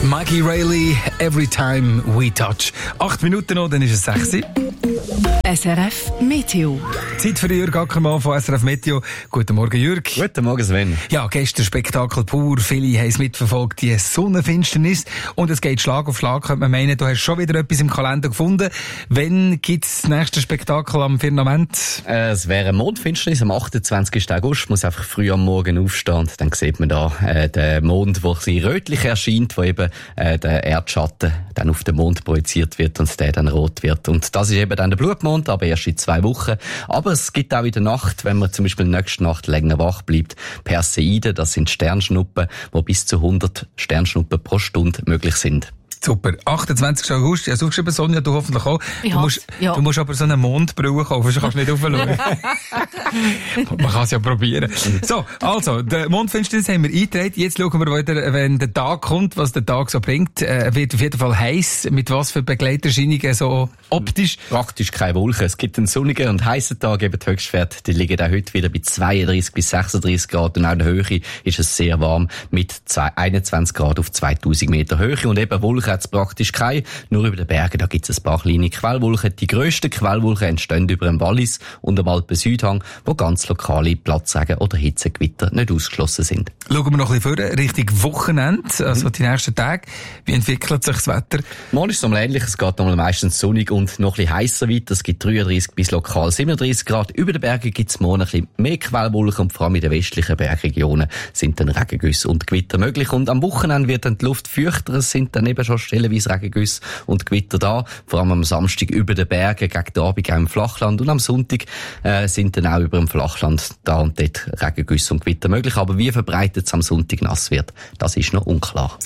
Maggie Reilly, Every Time We Touch. 8 Minuten noch, dann ist es 6. SRF Meteo. Zeit für Jürg Ackermann von SRF Meteo. Guten Morgen, Jürg. Guten Morgen, Sven. Ja, gestern Spektakel pur. Viele haben es mitverfolgt, die Sonnenfinsternis. Und es geht Schlag auf Schlag, könnte man meinen. Du hast schon wieder etwas im Kalender gefunden. Wann gibt es das nächste Spektakel am Firmament? Es wäre Mondfinsternis am 28. August. Ich muss einfach früh am Morgen aufstehen. Und dann sieht man da den Mond, wo sie rötlich erscheint, wo eben der Erdschatten dann auf den Mond projiziert wird und der dann rot wird. Und das ist eben dann der Blutmond, aber erst in 2 Wochen. Aber es gibt auch in der Nacht, wenn man zum Beispiel nächste Nacht länger wach bleibt, Perseiden, das sind Sternschnuppen, wo bis zu 100 Sternschnuppen pro Stunde möglich sind. Super. 28. August. Ja, suchst du eben, Sonja, du hoffentlich auch. Du musst aber so eine Mondbrille kaufen, sonst kannst du nicht aufschauen. Man kann es ja probieren. So, also, der Mondfinsternis haben wir eingetragen. Jetzt schauen wir weiter, wenn der Tag kommt, was der Tag so bringt. Wird auf jeden Fall heiß. Mit was für Begleiterscheinungen so optisch? Praktisch keine Wolken. Es gibt einen sonnigen und heißen Tag, eben die Höchstwerte, die liegen auch heute wieder bei 32 bis 36 Grad. Und auch in der Höhe ist es sehr warm mit 21 Grad auf 2000 Meter Höhe. Und eben Wolken hat es praktisch keine. Nur über den Bergen, da gibt es ein paar kleine Quellwolken. Die grössten Quellwolken entstehen über dem Wallis und dem Alpen-Südhang, wo ganz lokale Platzregen oder Hitzegewitter nicht ausgeschlossen sind. Schauen wir noch ein bisschen vor, Richtung Wochenende, also die nächsten Tage. Wie entwickelt sich das Wetter? Morgen ist es einmal ähnlich. Es geht nochmal meistens sonnig und noch ein bisschen heisser weiter. Es gibt 33 bis lokal 37 Grad. Über den Bergen gibt es morgen ein bisschen mehr Quellwolken und vor allem in den westlichen Bergregionen sind dann Regengüsse und Gewitter möglich. Und am Wochenende wird dann die Luft feuchter. Es sind dann eben schon stellenweise Regengüsse und Gewitter da. Vor allem am Samstag über den Bergen, gegen den Abend auch im Flachland. Und am Sonntag sind dann auch über dem Flachland da und dort Regengüsse und Gewitter möglich. Aber wie verbreitet es am Sonntag nass wird, das ist noch unklar.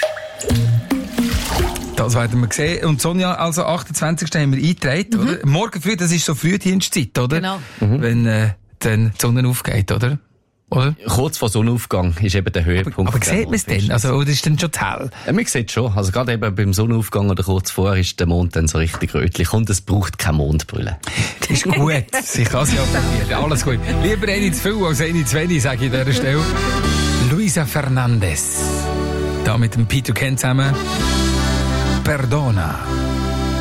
Das werden wir sehen. Und Sonja, also 28. haben wir eingetragen, oder? Morgen früh, das ist so Frühdienstzeit, oder? Genau. Wenn dann die Sonne aufgeht, oder? Kurz vor Sonnenaufgang ist eben der Höhepunkt. Aber sieht man es denn? Also, oder ist dann schon hell? Ja, man sieht schon. Also gerade eben beim Sonnenaufgang oder kurz vorher ist der Mond dann so richtig rötlich und es braucht keine Mondbrille. Ist gut. Ich kann es ja probieren. Alles gut. Lieber eine zu viel als eine zu wenig, sage ich an dieser Stelle. Luisa Fernandez. Da mit dem Peter Ken zusammen. Perdona.